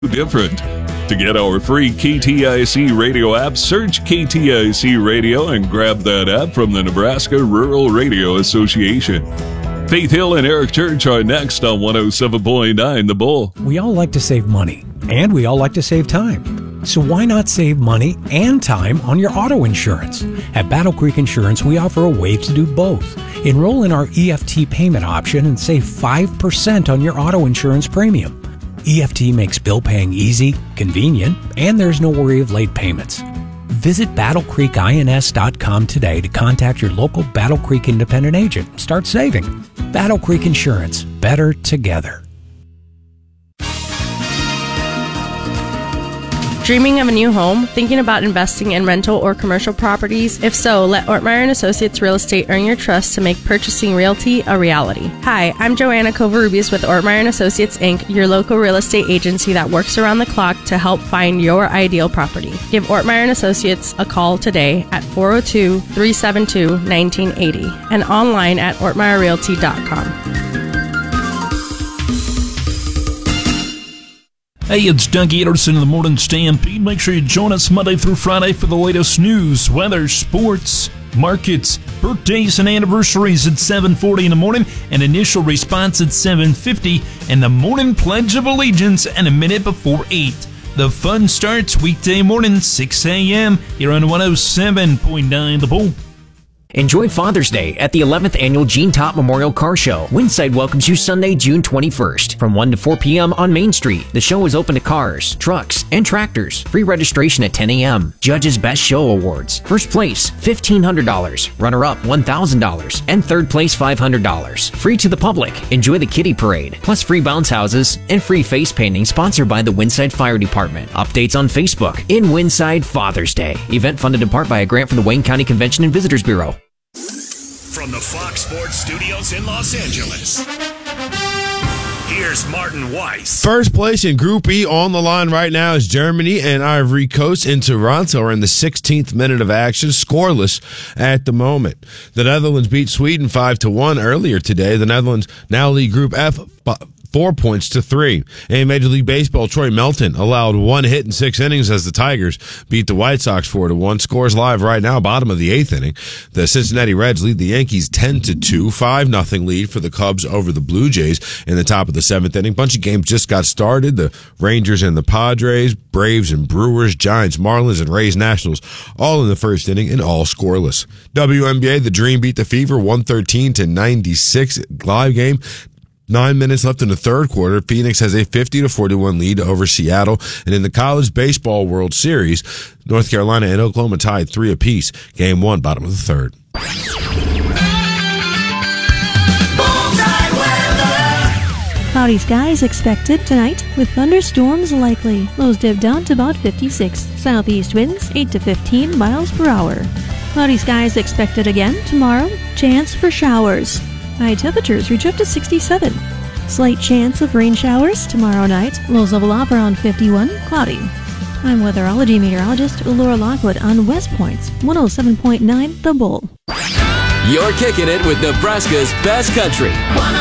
different. To get our free KTIC radio app, search KTIC Radio and grab that app from the Nebraska Rural Radio Association. Faith Hill and Eric Church are next on 107.9 The Bull. We all like to save money, and we all like to save time. So why not save money and time on your auto insurance? At Battle Creek Insurance, we offer a way to do both. Enroll in our EFT payment option and save 5% on your auto insurance premium. EFT makes bill paying easy, convenient, and there's no worry of late payments. Visit BattleCreekINS.com today to contact your local Battle Creek independent agent. Start saving. Battle Creek Insurance. Better together. Dreaming of a new home? Thinking about investing in rental or commercial properties? If so, let Ortmeyer & Associates Real Estate earn your trust to make purchasing realty a reality. Hi, I'm Joanna Covarrubias with Ortmeyer & Associates, Inc., your local real estate agency that works around the clock to help find your ideal property. Give Ortmeyer & Associates a call today at 402-372-1980 and online at ortmeyerrealty.com. Hey, it's Doug Anderson in the Morning Stampede. Make sure you join us Monday through Friday for the latest news, weather, sports, markets, birthdays, and anniversaries at 7:40 in the morning, and initial response at 7:50, and the morning Pledge of Allegiance and a minute before 8. The fun starts weekday morning, 6 a.m. here on 107.9 The Bull. Enjoy Father's Day at the 11th Annual Gene Top Memorial Car Show. Windside welcomes you Sunday, June 21st from 1 to 4 p.m. on Main Street. The show is open to cars, trucks, and tractors. Free registration at 10 a.m. Judges Best Show Awards. First place, $1,500. Runner-up, $1,000. And third place, $500. Free to the public. Enjoy the kiddie parade. Plus free bounce houses and free face painting sponsored by the Windside Fire Department. Updates on Facebook. In Windside Father's Day. Event funded in part by a grant from the Wayne County Convention and Visitors Bureau. From the Fox Sports Studios in Los Angeles, here's Martin Weiss. First place in Group E on the line right now is Germany and Ivory Coast in Toronto are in the 16th minute of action, scoreless at the moment. The Netherlands beat Sweden 5-1 earlier today. The Netherlands now lead Group F 4-3. In Major League Baseball, Troy Melton allowed one hit in 6 innings as the Tigers beat the White Sox 4-1. Scores live right now, bottom of the 8th inning. The Cincinnati Reds lead the Yankees 10-2, 5-0 lead for the Cubs over the Blue Jays in the top of the 7th inning. Bunch of games just got started. The Rangers and the Padres, Braves and Brewers, Giants, Marlins, and Rays Nationals all in the first inning and all scoreless. WNBA, the Dream beat the Fever 113-96 live game. 9 minutes left in the third quarter. Phoenix has a 50-41 lead over Seattle. And in the College Baseball World Series, North Carolina and Oklahoma tied 3 apiece. Game 1, bottom of the third. Cloudy skies expected tonight with thunderstorms likely. Lows dip down to about 56. Southeast winds 8 to 15 miles per hour. Cloudy skies expected again tomorrow. Chance for showers. High temperatures reach up to 67. Slight chance of rain showers tomorrow night. Lows level off around 51. Cloudy. I'm weatherology meteorologist Laura Lockwood on West Point's 107.9 The Bull. You're kicking it with Nebraska's best country.